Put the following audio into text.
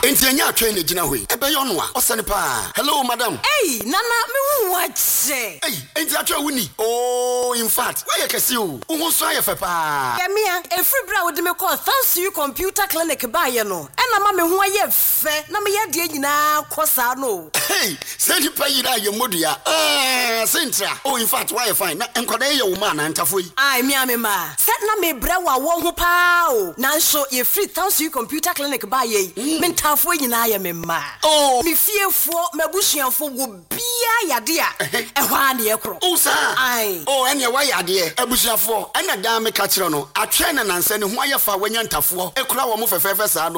enti anya atwe na gina hoi ebe yo no a osane pa. Hello madam. Hey nana me hu wache. Hey enti atwe wuni. Oh in fact why you kesi o wo so ayefe pa. Ya mia efri bra wo de me call thanks you computer clinic ba ye no na ma me hu aye fe na me ye de nyina kosa no. Hey send pa yi da ye modua sentra. Oh in fact why you fine na enkoda ye wo ma na ntafo yi. Ai mia me ma set na me bra wa wo ho pa o na so ye free thanks you computer clinic ba ye me ntafo nyina ye me ma. Oh me fiefo mabusuafo wo bia yade a ehwa na ye kro. Oh sir. Ai oh ene wa yade abusuafo ena da me ka kire no atwe na nanse ne ho ayefa wanya ntafo ekura wo mo fefefe sa